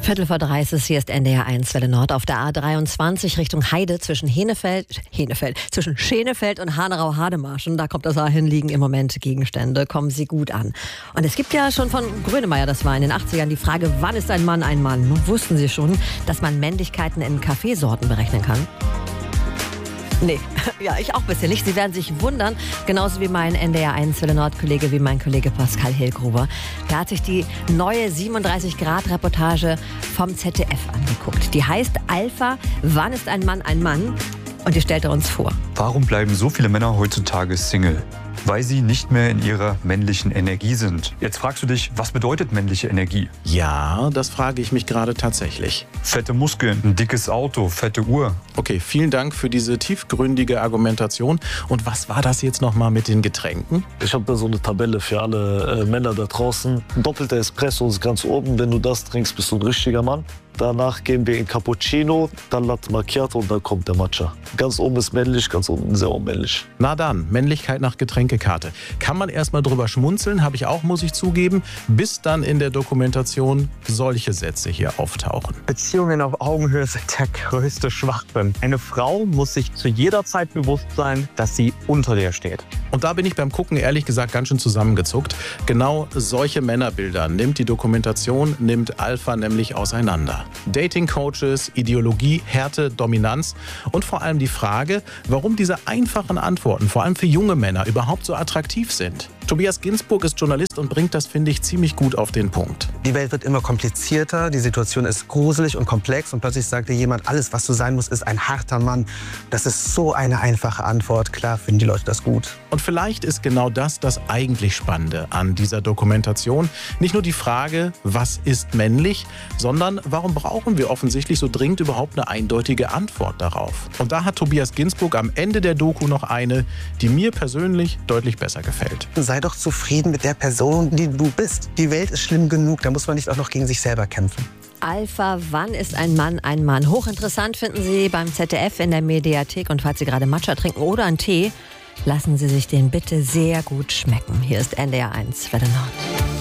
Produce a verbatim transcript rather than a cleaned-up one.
Viertel vor drei ist es, hier ist N D R eins Welle Nord auf der A dreiundzwanzig Richtung Heide zwischen Henefeld, Henefeld, zwischen Schenefeld und Hanau-Hademarschen. Da kommt das A hin, liegen im Moment Gegenstände, kommen sie gut an. Und es gibt ja schon von Grönemeyer, das war in den achtzigern, die Frage, wann ist ein Mann ein Mann? Nun wussten Sie schon, dass man Männlichkeiten in Kaffeesorten berechnen kann? Nee, ja, ich auch bisher nicht. Sie werden sich wundern, genauso wie mein N D R eins Welle Nord-Kollege, wie mein Kollege Pascal Hillgruber. Der hat sich die neue siebenunddreißig Grad Reportage vom Z D F angeguckt. Die heißt Alpha, wann ist ein Mann ein Mann? Und die stellt er uns vor. Warum bleiben so viele Männer heutzutage Single? Weil sie nicht mehr in ihrer männlichen Energie sind. Jetzt fragst du dich, was bedeutet männliche Energie? Ja, das frage ich mich gerade tatsächlich. Fette Muskeln, ein dickes Auto, fette Uhr. Okay, vielen Dank für diese tiefgründige Argumentation. Und was war das jetzt nochmal mit den Getränken? Ich habe da so eine Tabelle für alle äh, Männer da draußen. Ein doppelter Espresso ist ganz oben. Wenn du das trinkst, bist du ein richtiger Mann. Danach gehen wir in Cappuccino, dann Latte Macchiato und dann kommt der Matcha. Ganz oben ist männlich, ganz unten sehr unmännlich. Na dann, Männlichkeit nach Getränkekarte. Kann man erstmal drüber schmunzeln, habe ich auch, muss ich zugeben, bis dann in der Dokumentation solche Sätze hier auftauchen. Beziehungen auf Augenhöhe sind der größte Schwachpunkt. Eine Frau muss sich zu jeder Zeit bewusst sein, dass sie unter dir steht. Und da bin ich beim Gucken ehrlich gesagt ganz schön zusammengezuckt. Genau solche Männerbilder nimmt die Dokumentation, nimmt Alpha nämlich auseinander. Dating-Coaches, Ideologie, Härte, Dominanz und vor allem die Frage, warum diese einfachen Antworten, vor allem für junge Männer, überhaupt so attraktiv sind. Tobias Ginsburg ist Journalist und bringt das, finde ich, ziemlich gut auf den Punkt. Die Welt wird immer komplizierter, die Situation ist gruselig und komplex und plötzlich sagt dir jemand, alles, was du sein musst, ist ein harter Mann. Das ist so eine einfache Antwort. Klar finden die Leute das gut. Und vielleicht ist genau das das eigentlich Spannende an dieser Dokumentation. Nicht nur die Frage, was ist männlich, sondern warum brauchen wir offensichtlich so dringend überhaupt eine eindeutige Antwort darauf? Und da hat Tobias Ginsburg am Ende der Doku noch eine, die mir persönlich deutlich besser gefällt. Sei doch zufrieden mit der Person, die du bist. Die Welt ist schlimm genug, da muss man nicht auch noch gegen sich selber kämpfen. Alpha, wann ist ein Mann ein Mann? Hochinteressant finden Sie beim Z D F in der Mediathek. Und falls Sie gerade Matcha trinken oder einen Tee, lassen Sie sich den bitte sehr gut schmecken. Hier ist N D R eins Welle Nord.